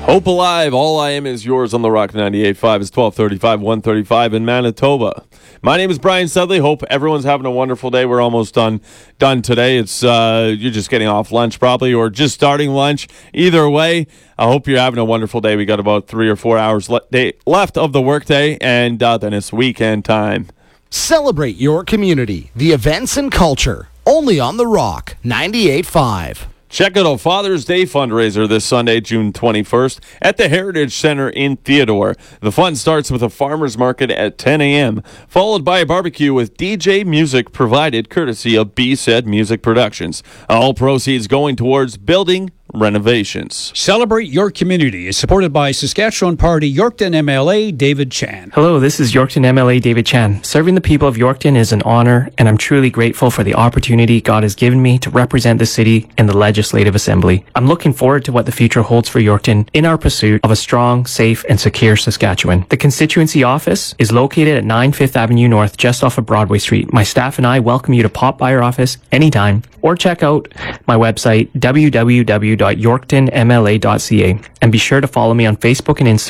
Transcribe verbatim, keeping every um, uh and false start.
Hope Alive, All I Am Is Yours on the Rock ninety-eight point five is twelve thirty-five, one thirty-five in Manitoba. My name is Brian Studley. Hope everyone's having a wonderful day. We're almost done done today. It's uh, you're just getting off lunch probably, or just starting lunch. Either way, I hope you're having a wonderful day. We got about three or four hours le- day, left of the workday, and uh, then it's weekend time. Celebrate your community, the events and culture, only on the Rock ninety-eight point five. Check out a Father's Day fundraiser this Sunday, June twenty-first, at the Heritage Center in Theodore. The fun starts with a farmer's market at ten a.m., followed by a barbecue with D J music provided courtesy of B-Said Music Productions. All proceeds going towards building renovations. Celebrate Your Community is supported by Saskatchewan Party Yorkton M L A David Chan. Hello, this is Yorkton M L A David Chan. Serving the people of Yorkton is an honor, and I'm truly grateful for the opportunity God has given me to represent the city in the Legislative Assembly. I'm looking forward to what the future holds for Yorkton in our pursuit of a strong, safe, and secure Saskatchewan. The constituency office is located at nine Fifth Avenue North, just off of Broadway Street. My staff and I welcome you to pop by our office anytime, or check out my website, w w w dot yorkton m l a dot c a, and be sure to follow me on Facebook and Instagram